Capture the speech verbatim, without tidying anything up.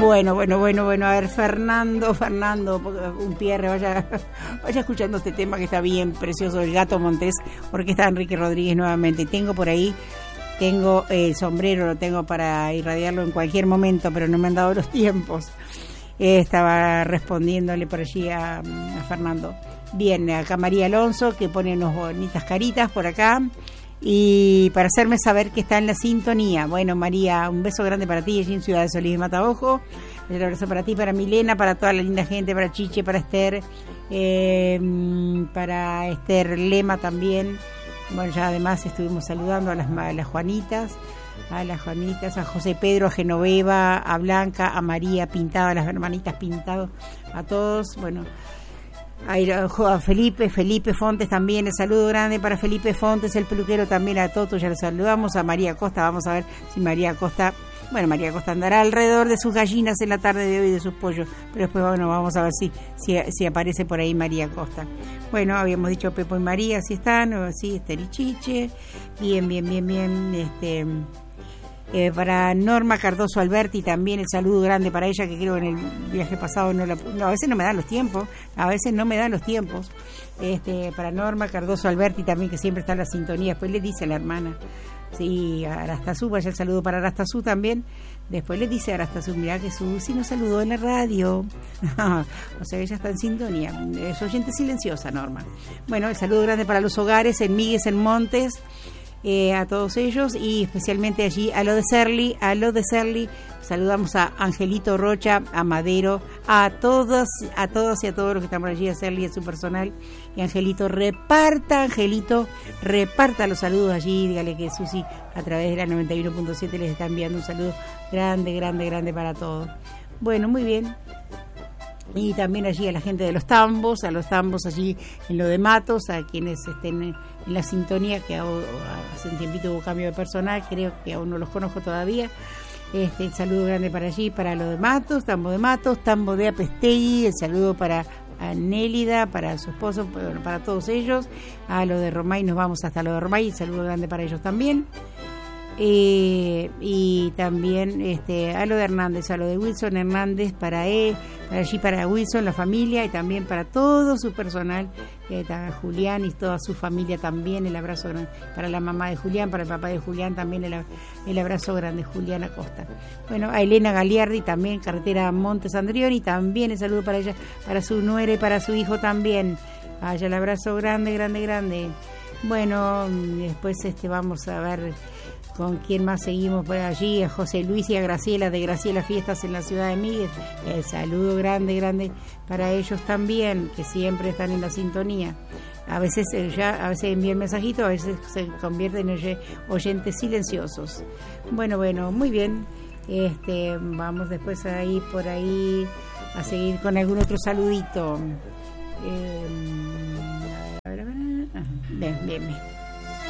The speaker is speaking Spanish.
Bueno, bueno, bueno, bueno, a ver, Fernando, Fernando, un pierre, vaya, vaya escuchando este tema que está bien precioso, El Gato Montés, porque está Enrique Rodríguez nuevamente. Tengo por ahí, tengo el sombrero, lo tengo para irradiarlo en cualquier momento, pero no me han dado los tiempos. Eh, estaba respondiéndole por allí a, a Fernando. Bien, acá María Alonso, que pone unas bonitas caritas por acá. Y para hacerme saber que está en la sintonía. Bueno, María, un beso grande para ti allí en Ciudad de Solís de Mataojo. Un abrazo para ti, para Milena, para toda la linda gente, para Chiche, para Esther, eh, para Esther Lema también. Bueno, ya además estuvimos saludando a las, a las Juanitas, a las Juanitas, a José Pedro, a Genoveva, a Blanca, a María Pintado, a las hermanitas Pintado, a todos. Bueno, a Felipe, Felipe Fontes también, el saludo grande para Felipe Fontes, el peluquero también, a Toto, ya lo saludamos, a María Costa, vamos a ver si María Costa, bueno, María Costa andará alrededor de sus gallinas en la tarde de hoy, de sus pollos, pero después, bueno, vamos a ver si, si, si aparece por ahí María Costa. Bueno, habíamos dicho Pepo y María, si están, o sí, Esther y Chiche, bien, bien, bien, bien, este... Eh, para Norma Cardoso Alberti también el saludo grande para ella, que creo que en el viaje pasado no, la, no a veces no me dan los tiempos, a veces no me dan los tiempos. Este, para Norma Cardoso Alberti también, que siempre está en la sintonía. Después le dice a la hermana, sí, a Arastazú, vaya el saludo para Arastazú también. Después le dice a Arastazú, mirá que Susi nos saludó en la radio. O sea, ella está en sintonía, es oyente silenciosa, Norma. Bueno, el saludo grande para los hogares en Migues, en Montes. Eh, a todos ellos y especialmente allí a lo de Serli, a lo de Serli, saludamos a Angelito Rocha, a Madero, a todos, a todos y a todos los que están por allí, a Serli, a su personal, y Angelito, reparta, Angelito, reparta los saludos allí, dígale que Susi a través de la noventa y uno punto siete les está enviando un saludo grande, grande, grande para todos. Bueno, muy bien. Y también allí a la gente de los tambos, a los tambos allí en lo de Matos, a quienes estén en la sintonía, que hace un tiempito hubo cambio de personal, creo que aún no los conozco todavía. Este, el saludo grande para allí, para lo de Matos, tambo de Matos, tambo de Apestegui, el saludo para a Nélida, para su esposo, bueno, para todos ellos. A lo de Romay nos vamos hasta lo de Romay, el saludo grande para ellos también. Eh, y también este, a lo de Hernández, a lo de Wilson Hernández, para él, para allí para Wilson, la familia, y también para todo su personal, eh, Julián y toda su familia también, el abrazo grande para la mamá de Julián, para el papá de Julián también, el, el abrazo grande, Julián Acosta. Bueno, a Elena Galiardi también, carretera Montes Andrioni, también el saludo para ella, para su nuera y para su hijo también, allá el abrazo grande, grande, grande. Bueno, después este vamos a ver con quién más seguimos por allí, a José Luis y a Graciela de Graciela Fiestas en la ciudad de Miguel. El saludo grande, grande para ellos también, que siempre están en la sintonía. A veces ya, a veces envían mensajitos, a veces se convierten en oyentes silenciosos. Bueno, bueno, muy bien. Este, vamos después ahí por ahí a seguir con algún otro saludito. Eh, bien, bien, bien.